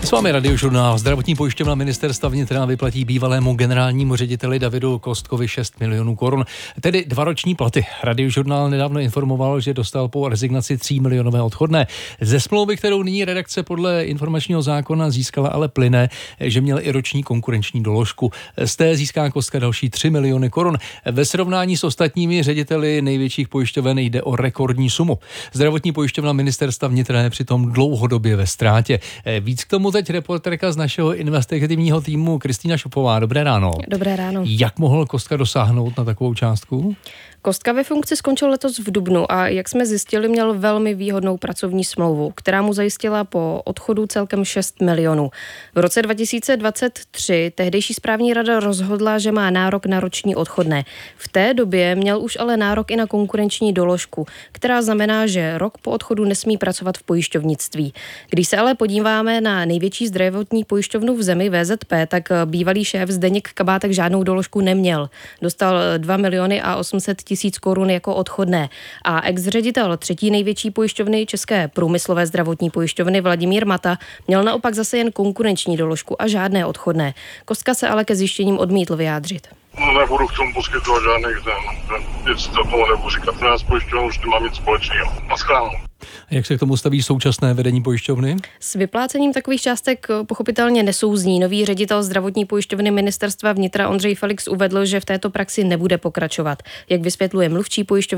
S vámi Radiožurnál. Zdravotní pojišťovna ministerstva vnitra vyplatí bývalému generálnímu řediteli Davidu Kostkovi 6 milionů korun, tedy 2roční platy. Radiožurnál nedávno informoval, že dostal po rezignaci 3 milionové odchodné. Ze smlouvy, kterou nyní redakce podle informačního zákona získala, ale plyne, že měl i roční konkurenční doložku. Z té získá Kostka další 3 miliony korun. Ve srovnání s ostatními řediteli největších pojišťoven jde o rekordní sumu. Zdravotní pojišťovna ministerstva vnitra je přitom dlouhodobě ve ztrátě. Víc k tomu teď reporterka z našeho investigativního týmu Kristýna Šupová. Dobré ráno. Dobré ráno. Jak mohl Kostka dosáhnout na takovou částku? Kostka ve funkci skončil letos v dubnu a jak jsme zjistili, měl velmi výhodnou pracovní smlouvu, která mu zajistila po odchodu celkem 6 milionů. V roce 2023 tehdejší správní rada rozhodla, že má nárok na roční odchodné. V té době měl už ale nárok i na konkurenční doložku, která znamená, že rok po odchodu nesmí pracovat v pojišťovnictví. Když se ale podíváme na největší zdravotní pojišťovnu v zemi VZP, tak bývalý šéf Zdeněk Kabátek žádnou doložku neměl. Dostal 2 miliony a 800 000 korun jako odchodné. A ex-ředitel třetí největší pojišťovny České průmyslové zdravotní pojišťovny Vladimír Mata měl naopak zase jen konkurenční doložku a žádné odchodné. Kostka se ale ke zjištěním odmítl vyjádřit. Nebudu k tomu poskytovat žádný nic toho nebudu říkat. Nás pojišťovna už nemá nic společného. Naschledanou. Jak se k tomu staví současné vedení pojišťovny? S vyplácením takových částek pochopitelně nesouzní. Nový ředitel zdravotní pojišťovny ministerstva vnitra Ondřej Felix uvedl, že v této praxi nebude pokračovat. Jak vysvětluje mluvčí pojišťovny